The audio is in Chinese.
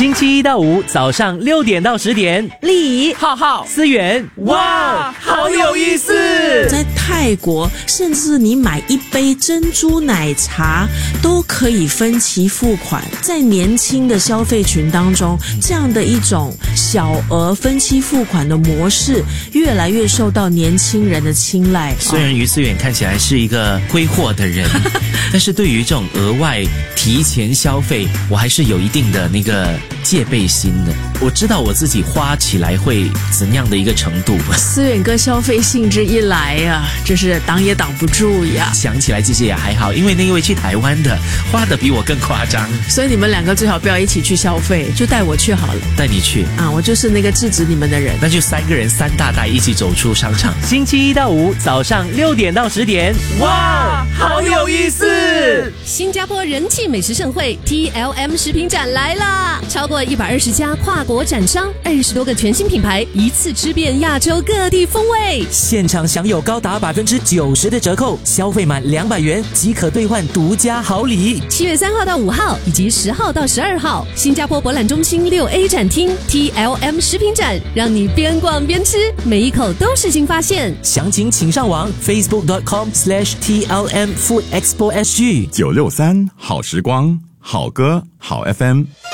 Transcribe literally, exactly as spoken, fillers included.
星期一到五早上六点到十点， 李浩浩、思源，哇，好有意思！ 在泰国，甚至你买一杯珍珠奶茶都可以分期付款。在年轻的消费群当中，这样的一种小额分期付款的模式，越来越受到年轻人的青睐。 虽然于思远看起来是一个挥霍的人，但是对于这种额外提前消费，我还是有一定的那个戒备心的。我知道我自己花起来会怎样的一个程度。 思远哥消费兴致一来呀，真是挡也挡不住呀。 想起来其实也还好，因为那一位去台湾的花的比我更夸张， 所以你们两个最好不要一起去消费，就带我去好了。 带你去啊，我就是那个制止你们的人。 那就三个人三大袋一起走出商场。 星期一到五早上六点到十点，哇，好有意思！ 新加坡人气美食盛会 T L M 食品展来啦！超过一百二十家跨国展商，二十多个全新品牌，一次吃遍亚洲各地风味。 现场享有高达百分之九十的折扣，消费满两百元即可兑换独家好礼。 七月三号到五号以及十号到十二号，新加坡博览中心六 A 展厅 T L M 食品展，让你边逛边吃，每一口都是新发现。 详情请上网 facebook dot com slash T L M food expo S G。 九六三好时光，好歌好 F M。